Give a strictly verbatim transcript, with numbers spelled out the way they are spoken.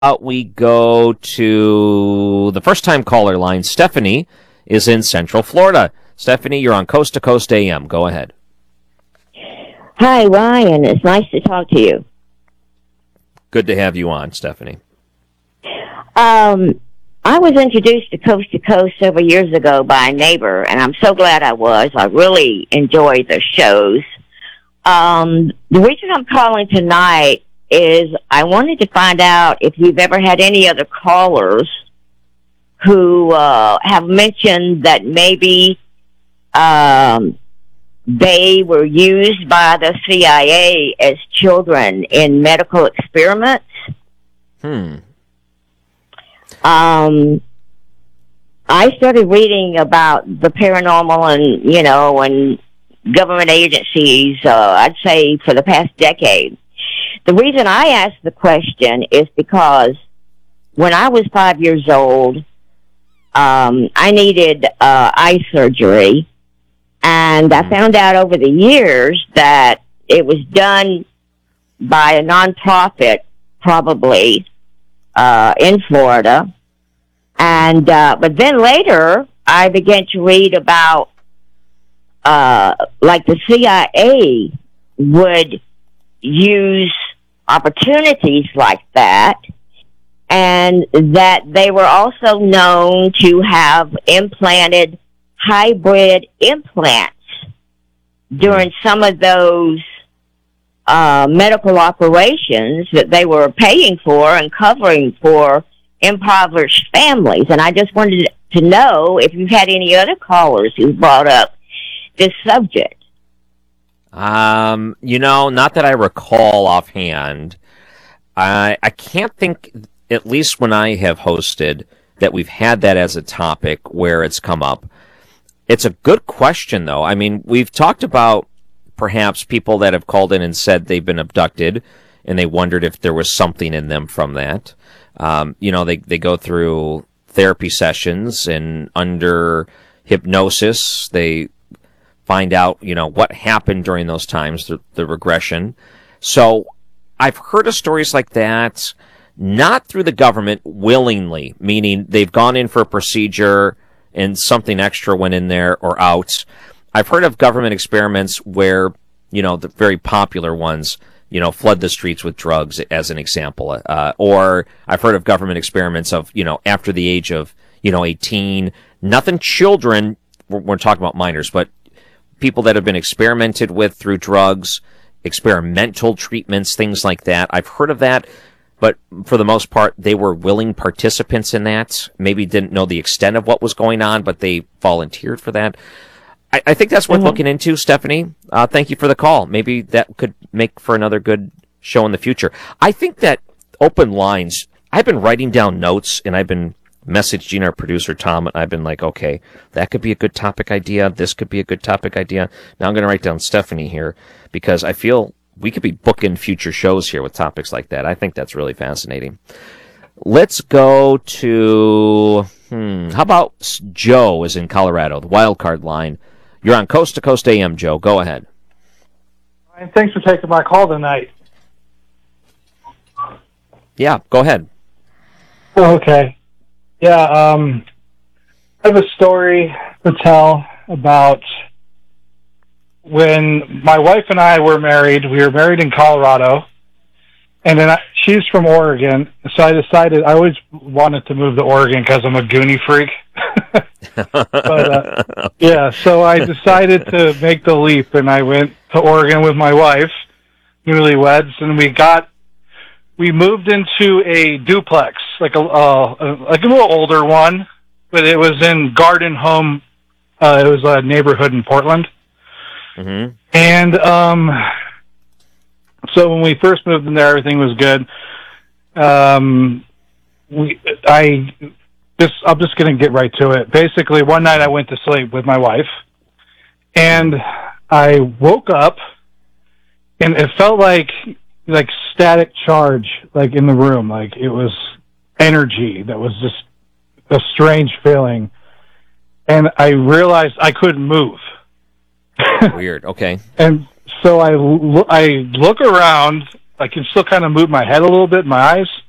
we go to the first-time caller line. Stephanie is in Central Florida. Stephanie, you're on Coast to Coast A M. Go ahead. Hi, Ryan. It's nice to talk to you. Good to have you on, Stephanie. Um, I was introduced to Coast to Coast several years ago by a neighbor, and I'm so glad I was. I really enjoyed the shows. Um, the reason I'm calling tonight is I wanted to find out if you've ever had any other callers who uh, have mentioned that maybe um, they were used by the C I A as children in medical experiments. Hmm. Um, I started reading about the paranormal and, you know, and government agencies, uh, I'd say for the past decade. The reason I asked the question is because when I was five years old, um, I needed uh, eye surgery, and I found out over the years that it was done by a nonprofit, probably, uh, in Florida. And, uh, but then later, I began to read about, uh, like the C I A would use opportunities like that, and that they were also known to have implanted hybrid implants during some of those uh, medical operations that they were paying for and covering for impoverished families. And I just wanted to know if you've had any other callers who brought up this subject. Um, you know, not that I recall offhand. I I can't think, at least when I have hosted, that we've had that as a topic where it's come up. It's a good question, though. I mean, we've talked about perhaps people that have called in and said they've been abducted, and they wondered if there was something in them from that. Um, you know, they, they go through therapy sessions, and under hypnosis, they find out, you know, what happened during those times, the, the regression. So I've heard of stories like that, not through the government willingly, meaning they've gone in for a procedure and something extra went in there or out. I've heard of government experiments where, you know, the very popular ones, you know, flood the streets with drugs, as an example. Uh, or I've heard of government experiments of, you know, after the age of, you know, eighteen, nothing children, we're, we're talking about minors, but people that have been experimented with through drugs, experimental treatments, things like that. I've heard of that, but for the most part, they were willing participants in that. Maybe didn't know the extent of what was going on, but they volunteered for that. I, I think that's worth mm-hmm. looking into, Stephanie. Uh, thank you for the call. Maybe that could make for another good show in the future. I think that open lines, I've been writing down notes, and I've been messaging our producer, Tom, and I've been like, okay, that could be a good topic idea. This could be a good topic idea. Now I'm going to write down Stephanie here, because I feel we could be booking future shows here with topics like that. I think that's really fascinating. Let's go to, hmm, how about Joe is in Colorado, the wild card line. You're on Coast to Coast A M, Joe. Go ahead. Ryan, thanks for taking my call tonight. Yeah, go ahead. Okay. Yeah, um, I have a story to tell about when my wife and I were married. We were married in Colorado, and then I, she's from Oregon, so I decided I always wanted to move to Oregon because I'm a Goonie freak. but, uh, yeah, so I decided to make the leap, and I went to Oregon with my wife, newlyweds, and we got we moved into a duplex, like a uh, like a little older one, but it was in Garden Home. Uh, it was a neighborhood in Portland. Mm-hmm. And um, so when we first moved in there, everything was good. Um, we, I just, I'm just going to get right to it. Basically, one night I went to sleep with my wife, and I woke up, and it felt like like static charge, like in the room, like it was energy that was just a strange feeling, and I realized I couldn't move. Weird. Okay. And so I, lo- I look around. I can still kind of move my head a little bit, my eyes,